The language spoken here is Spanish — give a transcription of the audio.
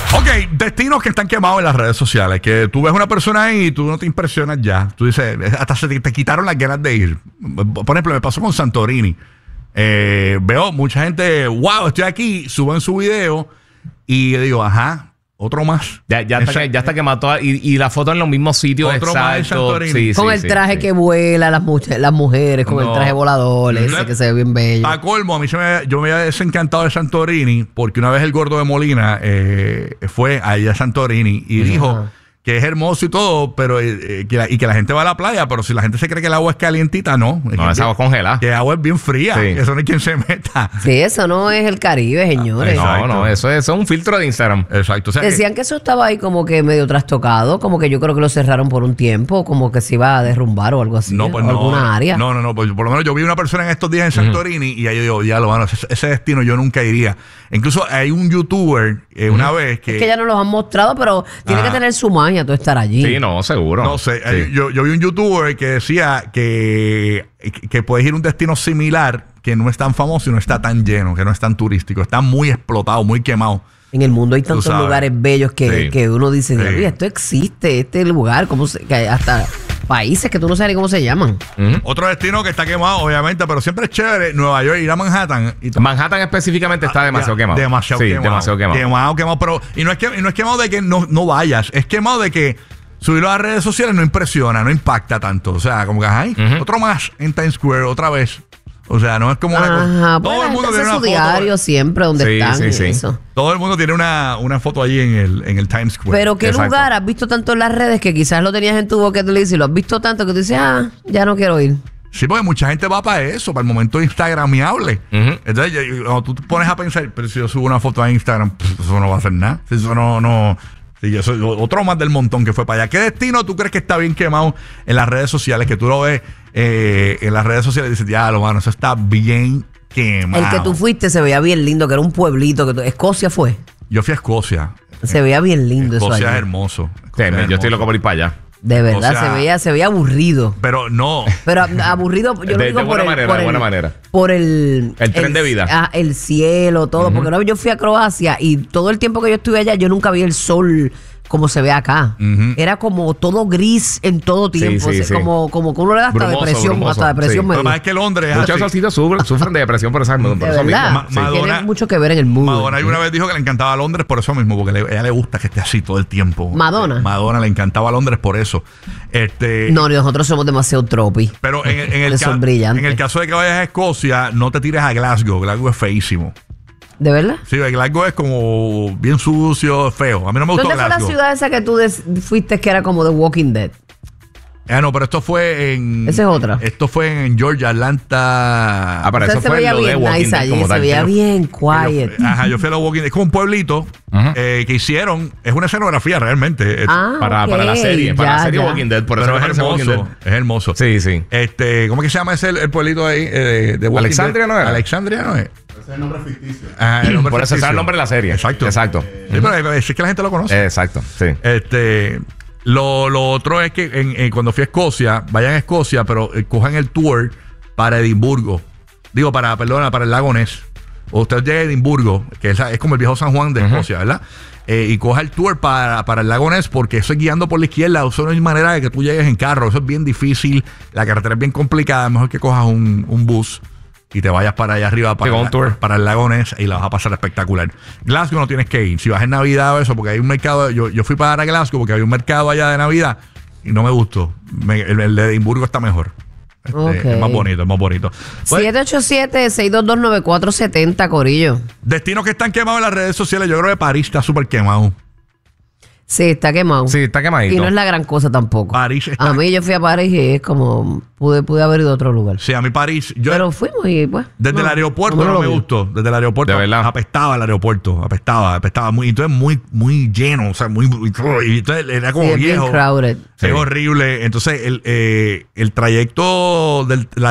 Ok, destinos que están quemados en las redes sociales. Que tú ves una persona ahí y tú no te impresionas ya. Tú dices, hasta se te quitaron las ganas de ir. Por ejemplo, me pasó con Santorini. Veo mucha gente, wow, estoy aquí, suben su video y yo digo, ajá, otro más. Ya está quemado toda, y la foto en los mismos sitios. Otro más en Santorini. Con el traje que vuela, las mujeres, con el traje volador, ese que se ve bien bello. A colmo, a mí yo me había desencantado de Santorini porque una vez el gordo de Molina fue allá a Santorini y dijo que es hermoso y todo, pero que la gente va a la playa, pero si la gente se cree que el agua es calientita, no. No, esa agua es congelada. Que el agua es bien fría, Sí. que eso no hay quien se meta. Sí, eso no es el Caribe, señores. No, eso es un filtro de Instagram. Exacto. O sea, Decían que eso estaba ahí como que medio trastocado, como que yo creo que lo cerraron por un tiempo, como que se iba a derrumbar o algo así. no, pues o no. alguna área. No, pues por lo menos yo vi una persona en estos días en Santorini y ahí yo digo, ya lo bueno, ese destino yo nunca iría. Incluso hay un youtuber una vez que... Es que ya nos los han mostrado, pero tiene que tener su maña tú estar allí. Sí, no, seguro. No sé, Sí. yo vi un youtuber que decía que puedes ir a un destino similar que no es tan famoso y no está tan lleno, que no es tan turístico, está muy explotado, muy quemado. En el mundo hay tantos sabes. lugares bellos Sí. que uno dice, Sí. "Oye, esto existe, este lugar, que hay hasta países que tú no sabes ni cómo se llaman. Otro destino que está quemado, obviamente, pero siempre es chévere, Nueva York, ir a Manhattan. Manhattan específicamente está demasiado quemado. Demasiado Sí, quemado. demasiado quemado. Quemado, pero y no es quemado de que no vayas, es quemado de que subirlo a las redes sociales no impresiona, no impacta tanto. O sea, como que ay, otro más en Times Square, otra vez. O sea, no es como Ajá, todo el mundo hace tiene una su foto. diario siempre donde Sí, están sí, y sí. eso. Todo el mundo tiene una foto allí en el Times Square. Pero ¿qué Exacto. lugar has visto tanto en las redes que quizás lo tenías en tu bucket list y lo has visto tanto que tú dices, ya no quiero ir? Sí, porque mucha gente va para eso, para el momento instagramiable. Entonces, cuando tú te pones a pensar, pero si yo subo una foto a Instagram, eso no va a hacer nada. Eso no. Sí, yo soy otro más del montón que fue para allá. ¿Qué destino tú crees que está bien quemado en las redes sociales? Que tú lo ves en las redes sociales y dices, ya, lo mano, eso está bien quemado. El que tú fuiste se veía bien lindo, que era un pueblito. Escocia fue. Yo fui a Escocia. Se veía bien lindo eso Escocia es allí. hermoso. Sí, Escocia es yo estoy hermoso. loco por ir para allá. De verdad, Escocia- se veía aburrido. Pero no. Pero aburrido, yo lo De digo buena manera, de buena manera. Por el tren de vida. El cielo, todo. Porque una vez yo fui a Croacia y todo el tiempo que yo estuve allá, yo nunca vi el sol como se ve acá. Era como todo gris en todo tiempo. sí, o sea, sí. como que uno le da hasta Brumoso, depresión. brumoso. Hasta depresión Sí. me Lo que dio. pasa es que Londres es Muchos así. solcitos sufren de depresión por eso De mismo. verdad. Ma- Madonna- Tiene mucho que ver en el mundo. Madonna una vez dijo que le encantaba Londres por eso mismo, porque a ella le gusta que esté así todo el tiempo. ¿Madonna? Madonna le encantaba Londres por eso. No, nosotros somos demasiado tropi. Pero en el De sol brillante. en el caso de que vayas a Escocia, no te tires a Glasgow. Glasgow es feísimo. ¿De verdad? Sí, Glasgow es como bien sucio, feo. A mí no me gustó ¿Dónde fue la Glasgow. ciudad esa que tú fuiste que era como The Walking Dead? No, pero esto fue en... Esa es otra. Esto fue en Georgia, Atlanta. Ah, pero O sea, eso se fue veía lo de bien Walking nice Dead allí, como se tal. veía bien quiet. Ajá, yo fui a los Walking Dead. Es como un pueblito que hicieron. Es una escenografía realmente. Para ok, la serie, para la ya, serie ya. Walking Dead. Por eso Pero me es parece Walking hermoso. Dead. Es hermoso. Sí, sí. ¿Cómo que se llama ese el pueblito ahí de Walking Alexandria, Dead? ¿no era? Alexandria no es. Ese es el nombre ficticio. Ajá, el nombre Por eso ese es ficticio. el nombre de la serie. Exacto. Exacto. Sí, pero es que la gente lo conoce. Exacto, sí. Lo otro es que cuando fui a Escocia, vayan a Escocia, pero cojan el tour para Edimburgo. Digo, para el lago Ness. O usted llega a Edimburgo, que es como el viejo San Juan de Escocia, ¿verdad? Y coja el tour para el lago Ness, porque eso es guiando por la izquierda. Eso no hay manera de que tú llegues en carro. Eso es bien difícil. La carretera es bien complicada. Mejor que cojas un bus y te vayas para allá arriba Sí, un tour. para el lago Ness y la vas a pasar espectacular. Glasgow no tienes que ir. Si vas en Navidad o eso, porque hay un mercado. Yo fui para Glasgow porque había un mercado allá de Navidad y no me gustó. El de Edimburgo está mejor. Ok. Es más bonito, es más bonito. Pues, 787-622-9470, Corillo. destinos que están quemados en las redes sociales. Yo creo que París está súper quemado. Sí, está quemado. Sí, está quemadito. Y no es la gran cosa tampoco. París está. A mí yo fui a París y es como pude haber ido a otro lugar. Sí, a mí París. Pero fuimos y pues. Desde el aeropuerto no lo me vi. gustó. Desde el aeropuerto De verdad. apestaba el aeropuerto. Apestaba muy. Entonces muy lleno. O sea, y entonces era como Sí, es bien viejo. crowded. Es horrible. Entonces el trayecto del